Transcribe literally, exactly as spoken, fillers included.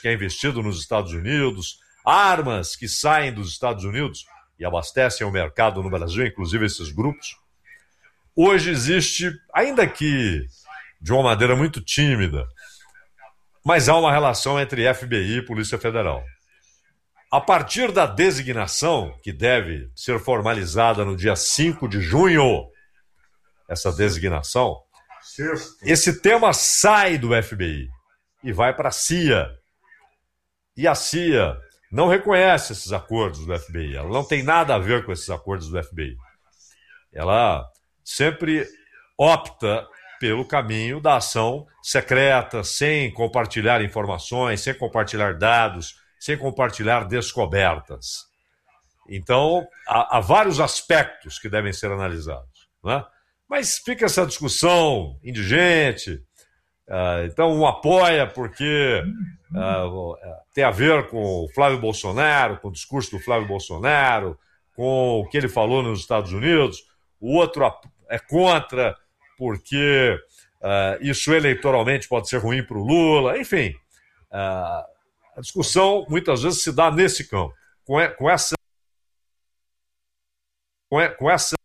que é investido nos Estados Unidos, armas que saem dos Estados Unidos e abastecem o mercado no Brasil, inclusive esses grupos. Hoje existe, ainda que de uma maneira muito tímida, mas há uma relação entre F B I e Polícia Federal. A partir da designação, que deve ser formalizada no dia cinco de junho, essa designação, esse tema sai do F B I e vai para a C I A. E a C I A não reconhece esses acordos do F B I. Ela não tem nada a ver com esses acordos do F B I. Ela sempre opta pelo caminho da ação secreta, sem compartilhar informações, sem compartilhar dados, sem compartilhar descobertas. Então, há, há vários aspectos que devem ser analisados, né? Mas fica essa discussão indigente. Uh, então, um apoia porque uh, tem a ver com o Flávio Bolsonaro, com o discurso do Flávio Bolsonaro, com o que ele falou nos Estados Unidos. O outro é contra porque uh, isso eleitoralmente pode ser ruim para o Lula. Enfim, uh, a discussão muitas vezes se dá nesse campo, com, com essa... Com essa